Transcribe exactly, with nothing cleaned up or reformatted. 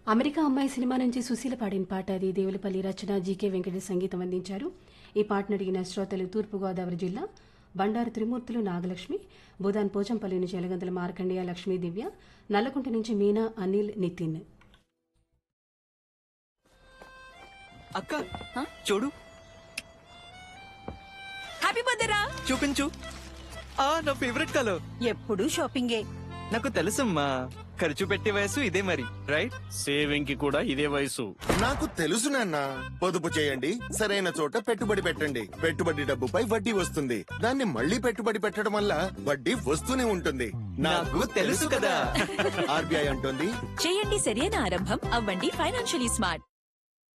America అమ్మాయి cinema నుంచి సుశీల పాడిన పాట అది. దేవులపల్లి రచన, జీకే వెంకటేష్ సంగీతం అందించారు. ఈ పాటను అడిగిన శ్రోతలు తూర్పుగోదావరి జిల్లా బండారు త్రిమూర్తులు నాగలక్ష్మి, బుధాన్ పోచంపల్లి నుంచి ఎలగంతల మార్కండేయ, లక్ష్మీ దివ్య, నల్లకుంట నుంచి మీనా, అనిల్, నితిన్. అక్క చూడు, హ్యాపీ బర్త్డే రా. చూపించు. ఆ నా ఫేవరెట్ కలర్. ఎప్పుడు షాపింగే. నాకు తెలుసమ్మా, ఖర్చు పెట్టే వయసు ఇదే మరి, రైట్? సేవింగ్ కి కూడా ఇదే వయసు. నాకు తెలుసు నాన్న. పొదుపు చేయండి, సరైన చోట పెట్టుబడి పెట్టండి. పెట్టుబడి డబ్బుపై వడ్డీ వస్తుంది. దాన్ని మళ్ళీ పెట్టుబడి పెట్టడం వల్ల వడ్డీ వస్తూనే ఉంటుంది. నాకు తెలుసు కదా. ఆర్బీఐ అంటుంది, చేయండి సరైన ఆరంభం, అవ్వండి ఫైనాన్షియలీ స్మార్ట్.